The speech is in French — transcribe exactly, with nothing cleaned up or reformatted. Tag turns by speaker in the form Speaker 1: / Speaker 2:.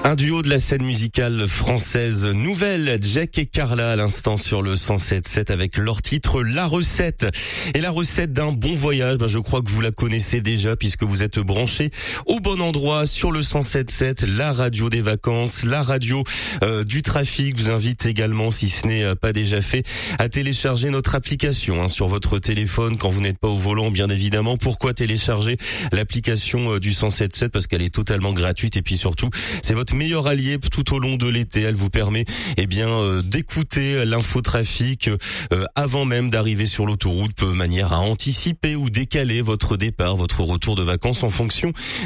Speaker 1: Un duo de la scène musicale française nouvelle, Jack et Carla à l'instant sur le cent sept sept avec leur titre La Recette. Et la recette d'un bon voyage, ben je crois que vous la connaissez déjà puisque vous êtes branchés au bon endroit sur le cent sept sept, la radio des vacances, la radio euh, du trafic. Je vous invite également, si ce n'est euh, pas déjà fait, à télécharger notre application hein, sur votre téléphone quand vous n'êtes pas au volant, bien évidemment. Pourquoi télécharger l'application euh, du cent sept sept? Parce qu'elle est totalement gratuite et puis surtout, c'est votre meilleur allié tout au long de l'été. Elle vous permet eh bien euh, d'écouter l'infotrafic euh, avant même d'arriver sur l'autoroute, de manière à anticiper ou décaler votre départ, votre retour de vacances en fonction